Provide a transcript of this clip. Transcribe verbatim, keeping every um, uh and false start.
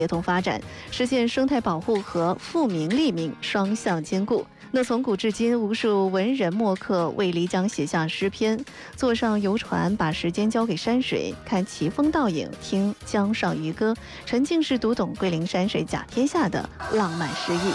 协同发展，实现生态保护和富民利民双向兼顾。那从古至今，无数文人墨客为漓江写下诗篇，坐上游船，把时间交给山水，看奇峰倒影，听江上渔歌，沉浸式读懂桂林山水甲天下的浪漫诗意。